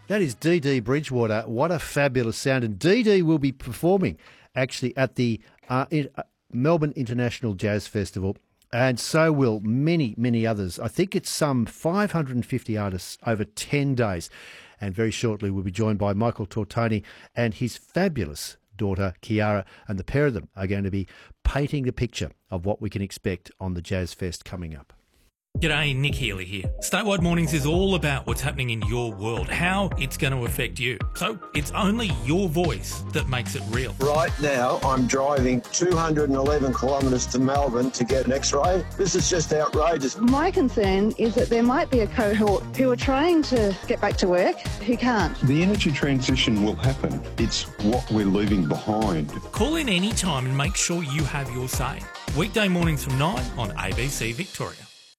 That is Dee Dee Bridgewater. What a fabulous sound. And Dee Dee will be performing actually at the Melbourne International Jazz Festival, and so will many, many others. I think it's some 550 artists over 10 days. And very shortly we'll be joined by Michael Tortoni and his fabulous daughter, Kiara, and the pair of them are going to be painting the picture of what we can expect on the Jazz Fest coming up. G'day, Nick Healy here. Statewide Mornings is all about what's happening in your world, how it's going to affect you. So it's only your voice that makes it real. Right now, I'm driving 211 kilometres to Melbourne to get an X-ray. This is just outrageous. My concern is that there might be a cohort who are trying to get back to work who can't. The energy transition will happen. It's what we're leaving behind. Call in any time and make sure you have your say. Weekday mornings from 9 on ABC Victoria.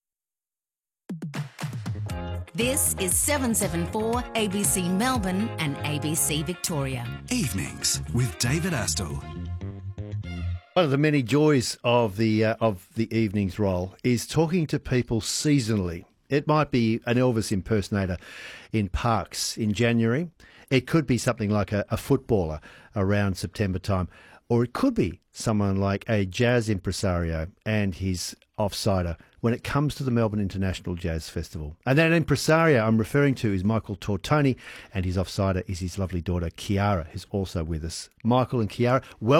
This is 774 ABC Melbourne and ABC Victoria. Evenings with David Astle. One of the many joys of the evenings role is talking to people seasonally. It might be an Elvis impersonator in parks in January. It could be something like a footballer around September time. Or it could be someone like a jazz impresario and his offsider when it comes to the Melbourne International Jazz Festival. And that impresario I'm referring to is Michael Tortoni, and his offsider is his lovely daughter, Kiara, who's also with us. Michael and Kiara, welcome.